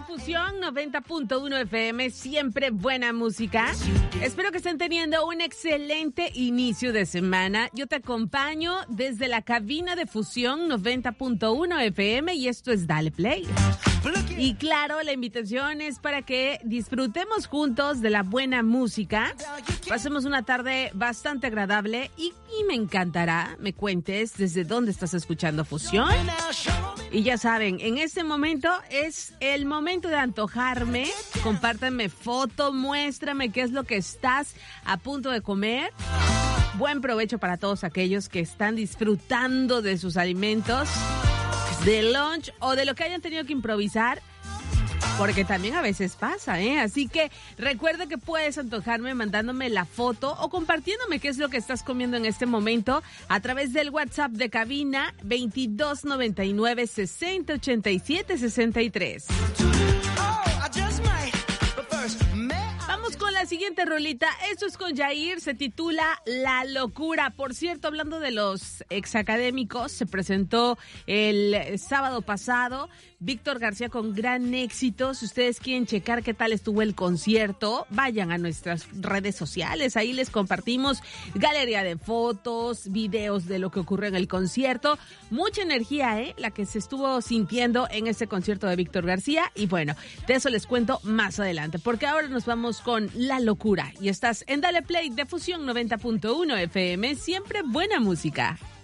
Fusión 90.1 FM, siempre buena música. Espero que estén teniendo un excelente inicio de semana. Yo te acompaño desde la cabina de Fusión 90.1 FM y esto es Dale Play. Y claro, la invitación es para que disfrutemos juntos de la buena música. Pasemos una tarde bastante agradable y me encantará me cuentes desde dónde estás escuchando Fusión. Y ya saben, en este momento es el momento de antojarme. Compártanme foto, muéstrame qué es lo que estás a punto de comer. Buen provecho para todos aquellos que están disfrutando de sus alimentos, de lunch o de lo que hayan tenido que improvisar, porque también a veces pasa, ¿eh? Así que recuerda que puedes antojarme mandándome la foto o compartiéndome qué es lo que estás comiendo en este momento a través del WhatsApp de cabina 2299 6087 63. Vamos con la siguiente rolita. Esto es con Yair, se titula La Locura. Por cierto, hablando de los exacadémicos, se presentó el sábado pasado Víctor García con gran éxito. Si ustedes quieren checar qué tal estuvo el concierto, vayan a nuestras redes sociales. Ahí les compartimos galería de fotos, videos de lo que ocurrió en el concierto. Mucha energía, la que se estuvo sintiendo en este concierto de Víctor García. Y bueno, de eso les cuento más adelante, porque ahora nos vamos con La Locura. Y estás en Dale Play de Fusión 90.1 FM. Siempre buena música.